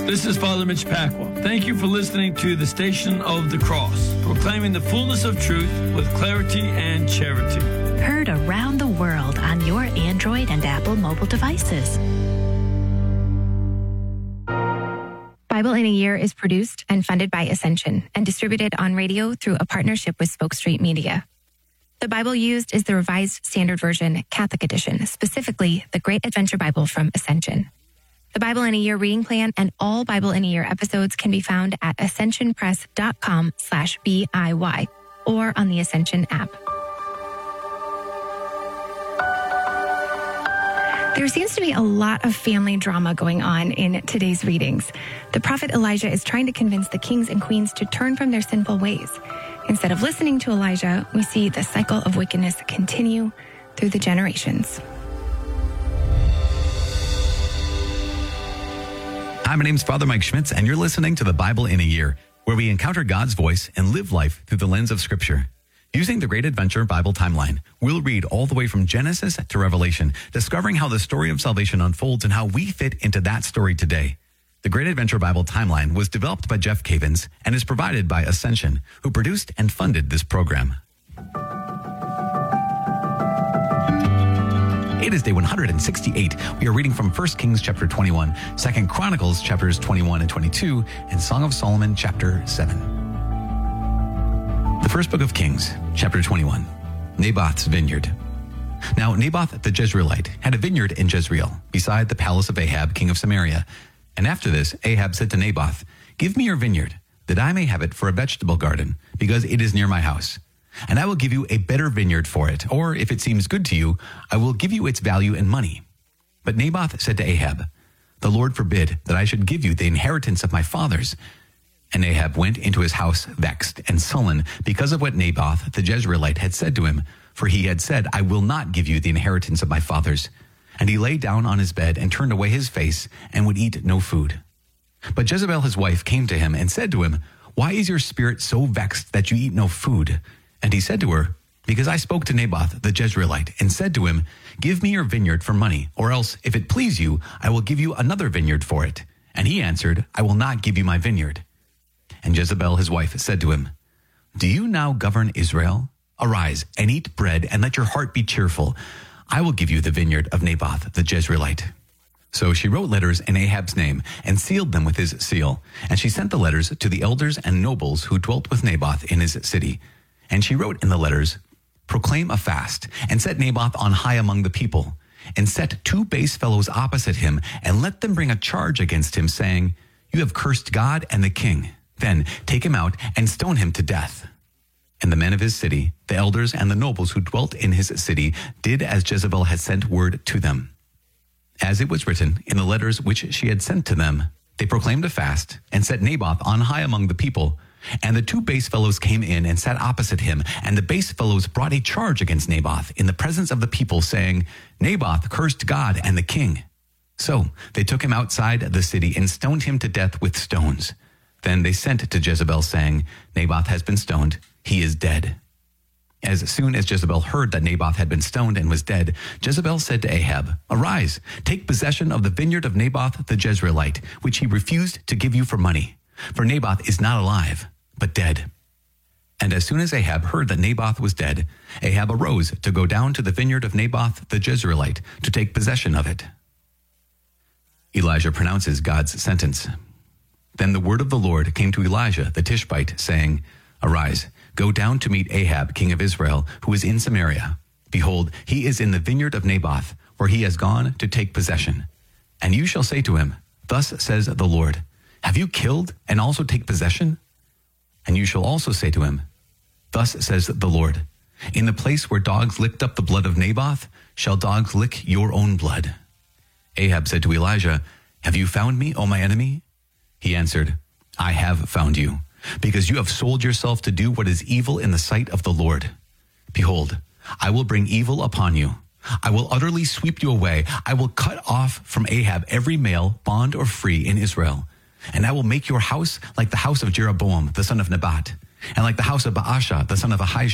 This is Father Mitch Pacwa. Thank you for listening to the Station of the Cross, proclaiming the fullness of truth with clarity and charity. Heard around the world on your Android and Apple mobile devices. Bible in a Year is produced and funded by Ascension and distributed on radio through a partnership with Spoke Street Media. The Bible used is the Revised Standard Version Catholic Edition, specifically the Great Adventure Bible from Ascension. The Bible in a Year reading plan and all Bible in a Year episodes can be found at ascensionpress.com/BIY or on the Ascension app. There seems to be a lot of family drama going on in today's readings. The prophet Elijah is trying to convince the kings and queens to turn from their sinful ways. Instead of listening to Elijah, we see the cycle of wickedness continue through the generations. Hi, my name's Father Mike Schmitz, and you're listening to the Bible in a Year, where we encounter God's voice and live life through the lens of Scripture. Using the Great Adventure Bible timeline, we'll read all the way from Genesis to Revelation, discovering how the story of salvation unfolds and how we fit into that story today. The Great Adventure Bible timeline was developed by Jeff Cavins and is provided by Ascension, who produced and funded this program. It is day 168. We are reading from 1 Kings chapter 21, 2 Chronicles chapters 21 and 22, and Song of Solomon chapter 7. The first book of Kings, chapter 21, Naboth's vineyard. Now Naboth the Jezreelite had a vineyard in Jezreel, beside the palace of Ahab, king of Samaria. And after this, Ahab said to Naboth, "Give me your vineyard, that I may have it for a vegetable garden, because it is near my house. And I will give you a better vineyard for it, or if it seems good to you, I will give you its value in money." But Naboth said to Ahab, "The Lord forbid that I should give you the inheritance of my fathers." And Ahab went into his house vexed and sullen because of what Naboth the Jezreelite had said to him, for he had said, "I will not give you the inheritance of my fathers." And he lay down on his bed and turned away his face and would eat no food. But Jezebel his wife came to him and said to him, "Why is your spirit so vexed that you eat no food?" And he said to her, "Because I spoke to Naboth the Jezreelite and said to him, 'Give me your vineyard for money, or else, if it please you, I will give you another vineyard for it.' And he answered, 'I will not give you my vineyard.' And Jezebel his wife said to him, 'Do you now govern Israel? Arise and eat bread and let your heart be cheerful. I will give you the vineyard of Naboth the Jezreelite.' So she wrote letters in Ahab's name and sealed them with his seal. And she sent the letters to the elders and nobles who dwelt with Naboth in his city. And she wrote in the letters, 'Proclaim a fast, and set Naboth on high among the people, and set 2 base fellows opposite him, and let them bring a charge against him, saying, You have cursed God and the king. Then take him out and stone him to death.' And the men of his city, the elders and the nobles who dwelt in his city, did as Jezebel had sent word to them. As it was written in the letters which she had sent to them, they proclaimed a fast, and set Naboth on high among the people. And the 2 base fellows came in and sat opposite him, and the base fellows brought a charge against Naboth in the presence of the people, saying, 'Naboth cursed God and the king.' So they took him outside the city and stoned him to death with stones. Then they sent to Jezebel, saying, 'Naboth has been stoned, he is dead.' As soon as Jezebel heard that Naboth had been stoned and was dead, Jezebel said to Ahab, 'Arise, take possession of the vineyard of Naboth the Jezreelite, which he refused to give you for money. For Naboth is not alive, but dead.' And as soon as Ahab heard that Naboth was dead, Ahab arose to go down to the vineyard of Naboth the Jezreelite to take possession of it." Elijah pronounces God's sentence. Then the word of the Lord came to Elijah the Tishbite, saying, "Arise, go down to meet Ahab, king of Israel, who is in Samaria. Behold, he is in the vineyard of Naboth, where he has gone to take possession. And you shall say to him, Thus says the Lord, Have you killed and also take possession? And you shall also say to him, Thus says the Lord, In the place where dogs licked up the blood of Naboth, shall dogs lick your own blood." Ahab said to Elijah, "Have you found me, O my enemy?" He answered, "I have found you, because you have sold yourself to do what is evil in the sight of the Lord. Behold, I will bring evil upon you. I will utterly sweep you away. I will cut off from Ahab every male, bond or free, in Israel. And I will make your house like the house of Jeroboam, the son of Nebat, and like the house of Baasha, the son of Ahijah,